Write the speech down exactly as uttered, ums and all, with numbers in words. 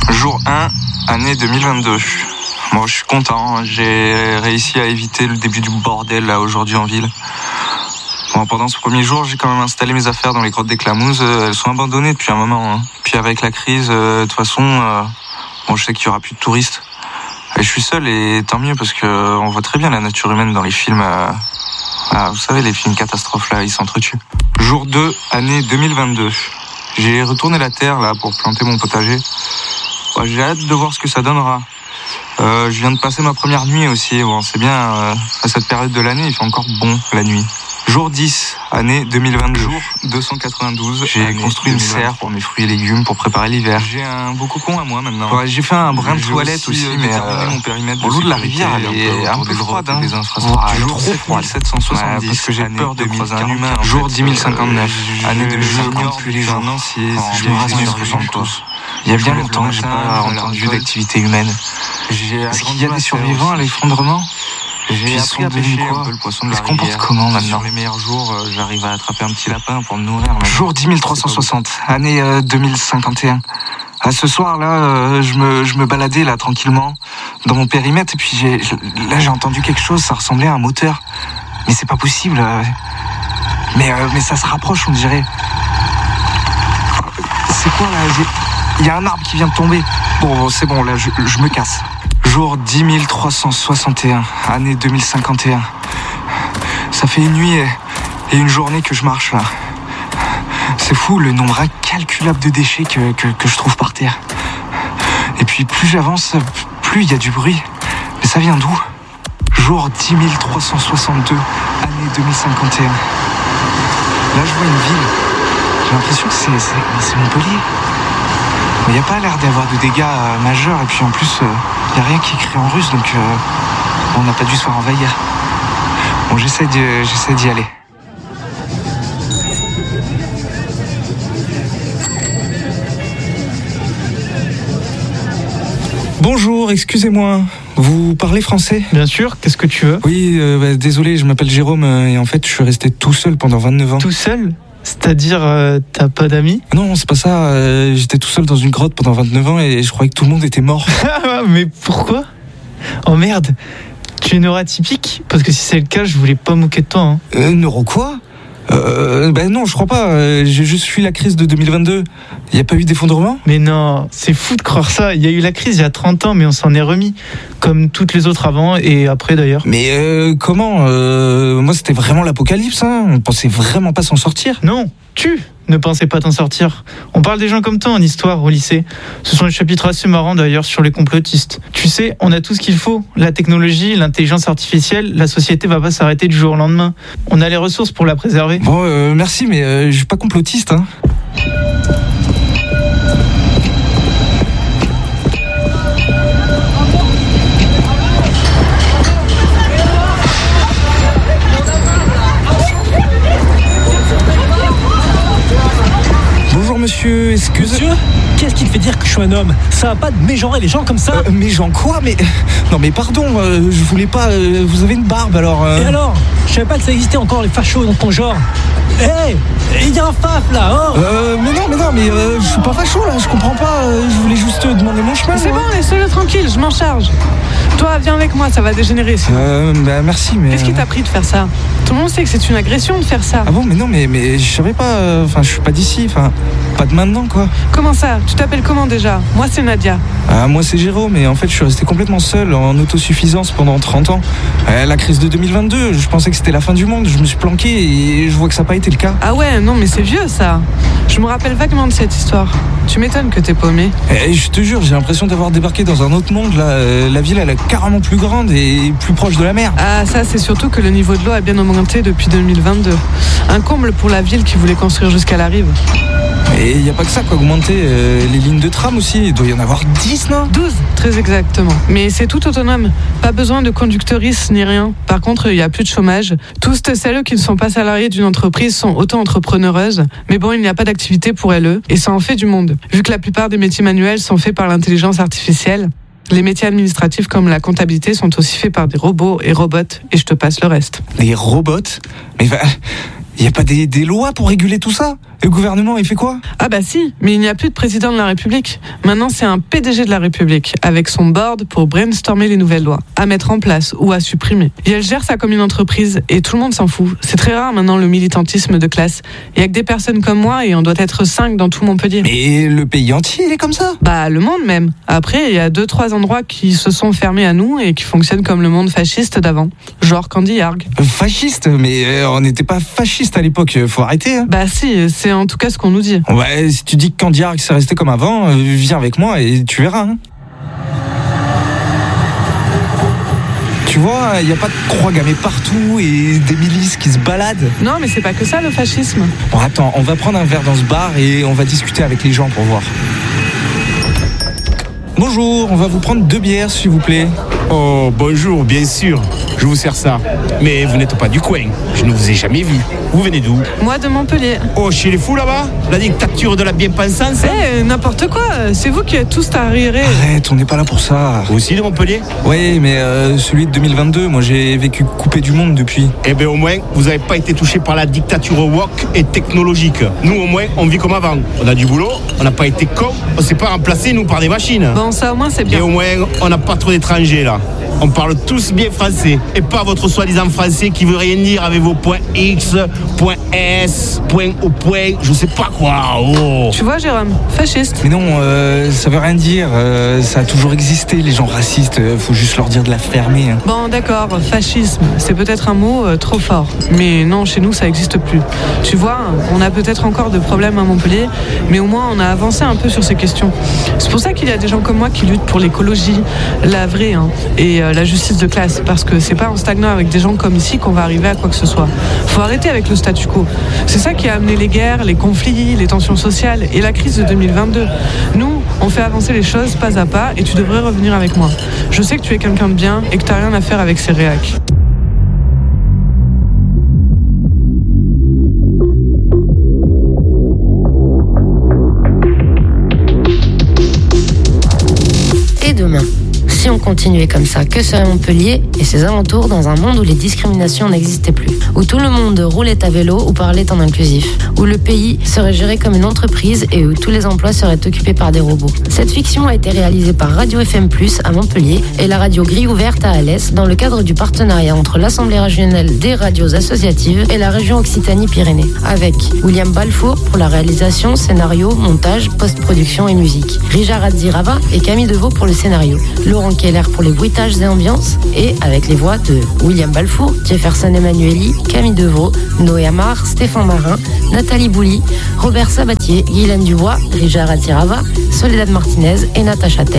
Jour un, année deux mille vingt-deux. Bon, je suis content, j'ai réussi à éviter le début du bordel là aujourd'hui en ville. Bon, pendant ce premier jour, j'ai quand même installé mes affaires dans les grottes des Clamouses. Elles sont abandonnées depuis un moment. Hein. Puis avec la crise, euh, de toute façon, euh, bon, je sais qu'il y aura plus de touristes. Et je suis seul et tant mieux parce que euh, on voit très bien la nature humaine dans les films. Euh, ah, vous savez, les films catastrophes là, ils s'entretuent. Jour deux, année deux mille vingt-deux. J'ai retourné la terre là pour planter mon potager. Bon, j'ai hâte de voir ce que ça donnera. Euh, je viens de passer ma première nuit aussi. Bon, c'est bien, euh, à cette période de l'année, il fait encore bon la nuit. Jour dix, année deux mille vingt-deux. Jour deux cent quatre-vingt-douze. J'ai construit une serre pour mes fruits et légumes pour préparer l'hiver. J'ai un beau cocon à moi maintenant. Ouais, j'ai fait un brin de toilette aussi, aussi mais euh, mon périmètre de l'eau de la rivière, elle est un peu froide. Hein. Des infrastructures. Ouais, jour trop froide. sept cent soixante-dix. Ouais, parce que j'ai peur de croiser un humain. Jour dix mille cinquante-neuf. Année deux mille cinquante. Plus les gens. Je me rase mes ressemble tous. Il y a bien longtemps que j'ai pas entendu d'activité humaine. Est-ce qu'il y a des survivants à l'effondrement? J'ai appris à pêcher un peu le poisson de la rivière. Ils se comportent comment maintenant? Sur les meilleurs jours, euh, j'arrive à attraper un petit lapin pour me nourrir. Jour dix mille trois cent soixante, année euh, deux mille cinquante et un. À ce soir-là, euh, je me je me baladais là tranquillement dans mon périmètre et puis j'ai là j'ai entendu quelque chose, ça ressemblait à un moteur. Mais c'est pas possible. Euh, mais euh, mais ça se rapproche, on dirait. C'est quoi là? Il y a un arbre qui vient de tomber. Bon, c'est bon, là je, je me casse. Jour dix mille trois cent soixante et un, année deux mille cinquante et un. Ça fait une nuit et, et une journée que je marche là. C'est fou le nombre incalculable de déchets que, que, que je trouve par terre. Et puis plus j'avance, plus il y a du bruit. Mais ça vient d'où? Jour dix mille trois cent soixante-deux, année deux mille cinquante et un. Là je vois une ville. J'ai l'impression que c'est, c'est, c'est Montpellier. Il n'y a pas l'air d'avoir de dégâts euh, majeurs et puis en plus, il euh, n'y a rien qui est écrit en russe donc euh, on n'a pas dû se faire envahir. Bon, j'essaie, de, j'essaie d'y aller. Bonjour, excusez-moi, vous parlez français? Bien sûr, qu'est-ce que tu veux? Oui, euh, bah, désolé, je m'appelle Jérôme euh, et en fait je suis resté tout seul pendant vingt-neuf ans. Tout seul? C'est-à-dire, euh, t'as pas d'amis? Non, c'est pas ça. Euh, j'étais tout seul dans une grotte pendant vingt-neuf ans et je croyais que tout le monde était mort. Mais pourquoi? Oh merde, tu es neuroatypique? Parce que si c'est le cas, je voulais pas moquer de toi. Hein. Euh, neuro quoi? Euh, ben non, je crois pas. Euh, j'ai juste fui la crise de deux mille vingt-deux. Il y a pas eu d'effondrement? Mais non, c'est fou de croire ça. Il y a eu la crise il y a trente ans, mais on s'en est remis. Comme toutes les autres avant et après d'ailleurs. Mais euh, comment euh, Moi, c'était vraiment l'apocalypse. Hein. On pensait vraiment pas s'en sortir. Non, tu ne pensais pas t'en sortir. On parle des gens comme toi en histoire au lycée. Ce sont des chapitres assez marrants d'ailleurs sur les complotistes. Tu sais, on a tout ce qu'il faut. La technologie, l'intelligence artificielle, la société va pas s'arrêter du jour au lendemain. On a les ressources pour la préserver. Bon, euh, merci, mais euh, je suis pas complotiste. Hein. Monsieur, excuse... Monsieur, qu'est-ce qui te fait dire que je suis un homme? Ça va pas de mégenrer les gens comme ça. euh, Mégenre quoi? Mais... Non mais pardon, euh, je voulais pas... Euh, vous avez une barbe alors... Euh... Et alors? Je savais pas que ça existait encore les fachos dans ton genre. Hé hey, il y a un faf là, oh euh, Mais non, mais non, mais euh, je suis pas facho là, je comprends pas. Euh, je voulais juste demander mon chemin. C'est moi. bon, laisse-le tranquille, je m'en charge. Toi, viens avec moi, ça va dégénérer ici. Euh, bah merci, mais... Qu'est-ce qui t'a pris de faire ça? Tout le monde sait que c'est une agression de faire ça. Ah bon, mais non, mais, mais je savais pas... Enfin, euh, je suis pas d'ici, enfin... Pas de maintenant, quoi. Comment ça? Tu t'appelles comment déjà? Moi, c'est Nadia. Ah, moi, c'est Jérôme, et en fait, je suis resté complètement seul, en autosuffisance pendant trente ans. Euh, la crise de deux mille vingt-deux, je pensais que c'était la fin du monde, je me suis planqué, et je vois que ça n'a pas été le cas. Ah ouais, non, mais c'est vieux, ça. Je me rappelle vaguement de cette histoire. Tu m'étonnes que t'es paumé. Eh, je te jure, j'ai l'impression d'avoir débarqué dans un autre monde, là. Euh, la ville, elle est carrément plus grande et plus proche de la mer. Ah, ça, c'est surtout que le niveau de l'eau a bien augmenté depuis deux mille vingt-deux. Un comble pour la ville qui voulait construire jusqu'à la rive. Et il n'y a pas que ça, quoi, augmenter. Euh, les lignes de tram aussi, il doit y en avoir dix, non? douze, très exactement. Mais c'est tout autonome. Pas besoin de conducteuriste ni rien. Par contre, il n'y a plus de chômage. Tous celles qui ne sont pas salariés d'une entreprise sont auto-entrepreneureuses. Mais bon, il n'y a pas d'activité pour elles. Et ça en fait du monde. Vu que la plupart des métiers manuels sont faits par l'intelligence artificielle, les métiers administratifs comme la comptabilité sont aussi faits par des robots et robots. Et je te passe le reste. Des robots? Mais va... Il n'y a pas des, des lois pour réguler tout ça? Et le gouvernement, il fait quoi? Ah bah si, mais il n'y a plus de président de la République. Maintenant, c'est un P D G de la République, avec son board pour brainstormer les nouvelles lois, à mettre en place ou à supprimer. Et elle gère ça comme une entreprise, et tout le monde s'en fout. C'est très rare maintenant le militantisme de classe. Il y a que des personnes comme moi, et on doit être cinq dans tout Montpellier. Mais le pays entier, il est comme ça? Bah, le monde même. Après, il y a deux, trois endroits qui se sont fermés à nous, et qui fonctionnent comme le monde fasciste d'avant. Genre Candy-Yarg. Fasciste? Mais euh, on n'était pas fasciste à l'époque, faut arrêter. Hein. Bah si, c'est en tout cas ce qu'on nous dit. Ouais, si tu dis que Candy-Yarg c'est resté comme avant, euh, viens avec moi et tu verras. Hein. Tu vois, il n'y a pas de croix gammée partout et des milices qui se baladent. Non, mais c'est pas que ça le fascisme. Bon, attends, on va prendre un verre dans ce bar et on va discuter avec les gens pour voir. Bonjour, on va vous prendre deux bières s'il vous plaît. Oh, bonjour, bien sûr, je vous sers ça. Mais vous n'êtes pas du coin, je ne vous ai jamais vu. Vous venez d'où? Moi de Montpellier. Oh, chez les fous là-bas? La dictature de la bien-pensance? Eh, n'importe quoi, c'est vous qui êtes tous arriérés. Arrête, on n'est pas là pour ça. Vous aussi de Montpellier? Oui, mais euh, celui de deux mille vingt-deux, moi j'ai vécu coupé du monde depuis. Eh bien au moins, vous n'avez pas été touché par la dictature woke et technologique. Nous au moins, on vit comme avant. On a du boulot, on n'a pas été cons, on s'est pas remplacé nous par des machines. Bon, ça au moins c'est bien. Et au moins, on n'a pas trop d'étrangers là. On parle tous bien français et pas votre soi-disant français qui veut rien dire avec vos points X, points S, points au point, je sais pas quoi. Oh. Tu vois Jérôme, fasciste. Mais non, euh, ça veut rien dire, euh, ça a toujours existé les gens racistes, euh, faut juste leur dire de la fermer. Hein. Bon d'accord, fascisme, c'est peut-être un mot euh, trop fort, mais non, chez nous ça n'existe plus. Tu vois, on a peut-être encore de problèmes à Montpellier, mais au moins on a avancé un peu sur ces questions. C'est pour ça qu'il y a des gens comme moi qui luttent pour l'écologie, la vraie, hein, et euh, la justice de classe, parce que c'est pas en stagnant avec des gens comme ici qu'on va arriver à quoi que ce soit. Faut arrêter avec le statu quo. C'est ça qui a amené les guerres, les conflits, les tensions sociales et la crise de deux mille vingt-deux. Nous, on fait avancer les choses pas à pas et tu devrais revenir avec moi. Je sais que tu es quelqu'un de bien et que t'as rien à faire avec ces réacs. Et demain, si on continuait comme ça, que serait Montpellier et ses alentours dans un monde où les discriminations n'existaient plus, où tout le monde roulait à vélo ou parlait en inclusif, où le pays serait géré comme une entreprise et où tous les emplois seraient occupés par des robots. Cette fiction a été réalisée par Radio F M plus à Montpellier et la radio Grille Ouverte à Alès dans le cadre du partenariat entre l'Assemblée régionale des radios associatives et la région Occitanie-Pyrénées, avec William Balfour pour la réalisation, scénario, montage, post-production et musique, Richard Adzirava et Camille Deveau pour le scénario, Laurent Keller pour les bruitages et ambiances, et avec les voix de William Balfour, Jefferson Emmanueli, Camille Deveau, Noé Amar, Stéphane Marin, Nathalie Bouli, Robert Sabatier, Guylaine Dubois, Richard Adzirava, Soledad Martinez et Natacha Tell.